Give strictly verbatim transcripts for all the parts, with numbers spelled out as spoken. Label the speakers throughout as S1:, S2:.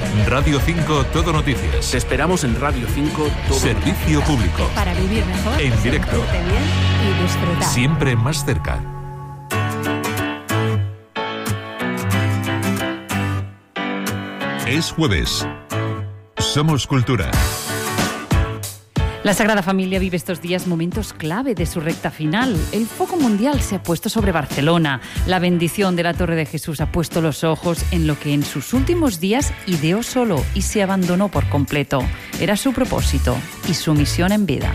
S1: Radio cinco Todo Noticias.
S2: Te esperamos en Radio cinco Todo
S1: Servicio
S2: Noticias.
S1: público.
S3: Para vivir mejor,
S1: En directo.
S3: sentirte bien y disfrutar.
S1: Siempre más cerca. Es jueves. Somos Cultura.
S4: La Sagrada Familia vive estos días momentos clave de su recta final. El foco mundial se ha puesto sobre Barcelona. La bendición de la Torre de Jesús ha puesto los ojos en lo que en sus últimos días ideó solo y se abandonó por completo. Era su propósito y su misión en vida.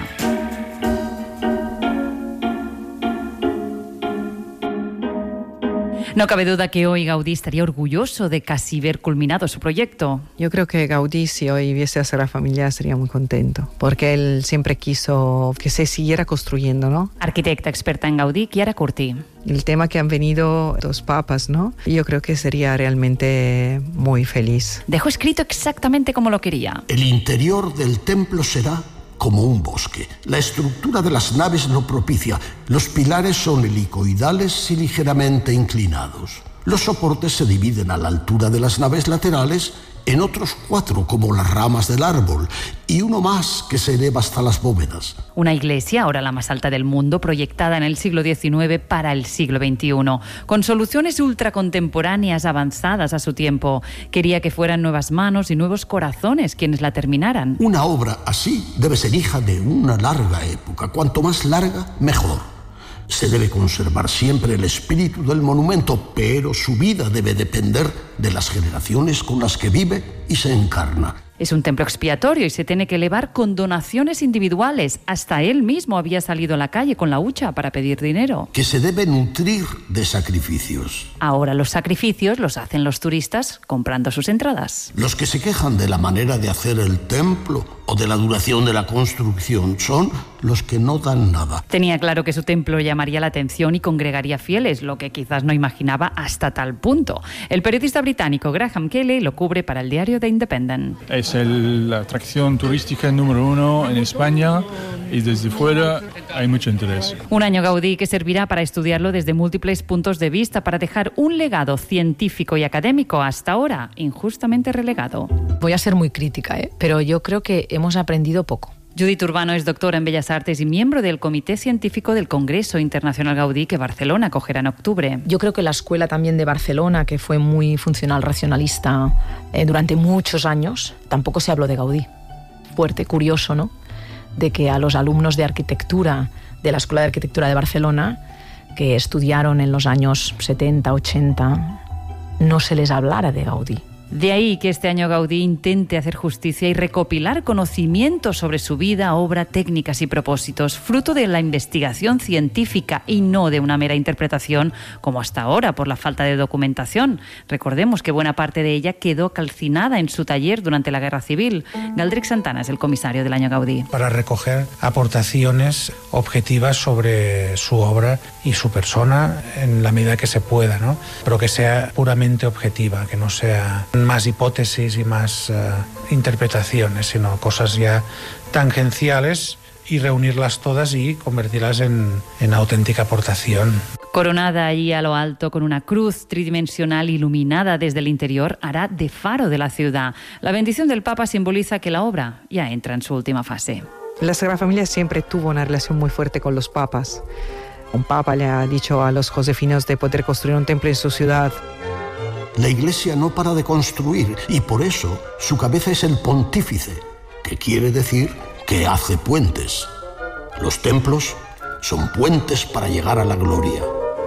S4: No cabe duda que hoy Gaudí estaría orgulloso de casi ver culminado su proyecto.
S5: Yo creo que Gaudí, si hoy viese a Sagrada Familia, sería muy contento, porque él siempre quiso que se siguiera construyendo, ¿no?
S4: Arquitecta experta en Gaudí, Chiara Curti.
S5: El tema que han venido dos papas, ¿no? Yo creo que sería realmente muy feliz.
S4: Dejó escrito exactamente como lo quería.
S6: El interior del templo será como un bosque. La estructura de las naves lo propicia. Los pilares son helicoidales y ligeramente inclinados. Los soportes se dividen a la altura de las naves laterales en otros cuatro, como las ramas del árbol, y uno más que se eleva hasta las bóvedas.
S4: Una iglesia, ahora la más alta del mundo, proyectada en el siglo diecinueve para el siglo veintiuno, con soluciones ultracontemporáneas avanzadas a su tiempo. Quería que fueran nuevas manos y nuevos corazones quienes la terminaran.
S6: Una obra así debe ser hija de una larga época. Cuanto más larga, mejor. Se debe conservar siempre el espíritu del monumento, pero su vida debe depender de las generaciones con las que vive y se encarna.
S4: Es un templo expiatorio y se tiene que elevar con donaciones individuales. Hasta él mismo había salido a la calle con la hucha para pedir dinero.
S6: Que se debe nutrir de sacrificios.
S4: Ahora los sacrificios los hacen los turistas comprando sus entradas.
S6: Los que se quejan de la manera de hacer el templo o de la duración de la construcción son los que no dan nada.
S4: Tenía claro que su templo llamaría la atención y congregaría fieles, lo que quizás no imaginaba hasta tal punto. El periodista británico Graham Kelly lo cubre para el diario The Independent.
S7: Es el, la atracción turística número uno en España y desde fuera hay mucho interés.
S4: Un año Gaudí que servirá para estudiarlo desde múltiples puntos de vista, para dejar un legado científico y académico hasta ahora injustamente relegado.
S8: Voy a ser muy crítica, ¿eh? Pero yo creo que hemos aprendido poco.
S4: Judith Urbano es doctora en Bellas Artes y miembro del Comité Científico del Congreso Internacional Gaudí que Barcelona acogerá en octubre.
S8: Yo creo que la escuela también de Barcelona, que fue muy funcional racionalista eh, durante muchos años, tampoco se habló de Gaudí. Fuerte, curioso, ¿no? De que a los alumnos de arquitectura de la Escuela de Arquitectura de Barcelona, que estudiaron en los años setenta, ochenta, no se les hablara de Gaudí.
S4: De ahí que este año Gaudí intente hacer justicia y recopilar conocimientos sobre su vida, obra, técnicas y propósitos, fruto de la investigación científica y no de una mera interpretación como hasta ahora por la falta de documentación. Recordemos que buena parte de ella quedó calcinada en su taller durante la Guerra Civil. Galdric Santana es el comisario del año Gaudí.
S9: Para recoger aportaciones objetivas sobre su obra y su persona en la medida que se pueda, ¿no? Pero que sea puramente objetiva, que no sea más hipótesis y más uh, interpretaciones, sino cosas ya tangenciales y reunirlas todas y convertirlas en, en auténtica aportación.
S4: Coronada allí a lo alto con una cruz tridimensional iluminada desde el interior, hará de faro de la ciudad. La bendición del Papa simboliza que la obra ya entra en su última fase.
S5: La Sagrada Familia siempre tuvo una relación muy fuerte con los papas. Un papa le ha dicho a los josefinos de poder construir un templo en su ciudad.
S6: La Iglesia no para de construir y por eso su cabeza es el pontífice, que quiere decir que hace puentes. Los templos son puentes para llegar a la gloria.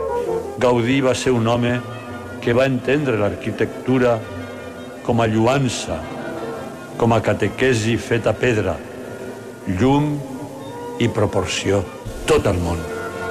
S10: Gaudí va ser un home que va entendre l'arquitectura com a lluança, com a catequesi feta a pedra, llum i proporció. Tot el món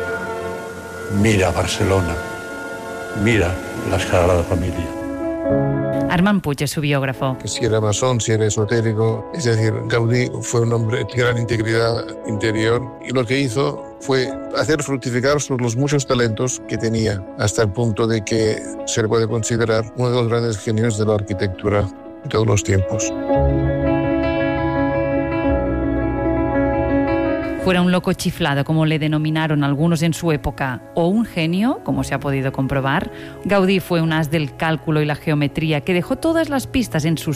S10: mira Barcelona, mira la Sagrada Familia.
S4: Armand Puig es su biógrafo.
S11: Que si era masón, si era esotérico, es decir, Gaudí fue un hombre de gran integridad interior y lo que hizo fue hacer fructificar los muchos talentos que tenía, hasta el punto de que se le puede considerar uno de los grandes genios de la arquitectura de todos los tiempos.
S4: Fuera un loco chiflado, como le denominaron algunos en su época, o un genio, como se ha podido comprobar, Gaudí fue un as del cálculo y la geometría que dejó todas las pistas en sus